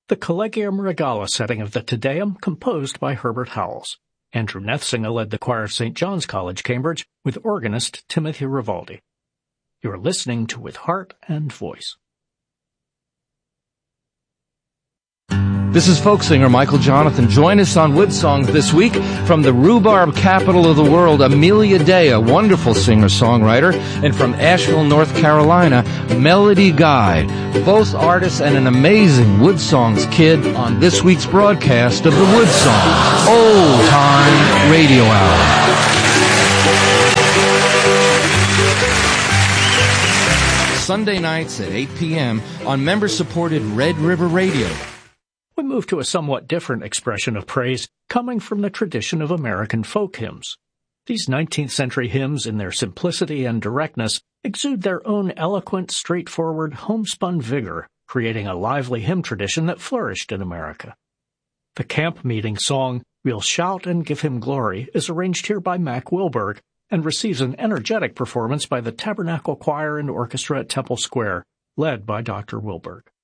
the Collegium Regale setting of the Te Deum composed by Herbert Howells. Andrew Nethsinger led the choir of St. John's College, Cambridge, with organist Timothy Rivaldi. You're listening to With Heart and Voice. This is folk singer Michael Jonathan. Join us on Wood Songs this week from the rhubarb capital of the world, Amelia Day, a wonderful singer-songwriter, and from Asheville, North Carolina, Melody Guy, both artists and an amazing Wood Songs kid on this week's broadcast of the Wood Songs Old Time Radio Hour. Sunday nights at 8 p.m. on member-supported Red River Radio. We move to a somewhat different expression of praise coming from the tradition of American folk hymns. These 19th century hymns, in their simplicity and directness, exude their own eloquent, straightforward, homespun vigor, creating a lively hymn tradition that flourished in America. The camp meeting song, We'll Shout and Give Him Glory, is arranged here by Mac Wilberg and receives an energetic performance by the Tabernacle Choir and Orchestra at Temple Square, led by Dr. Wilberg.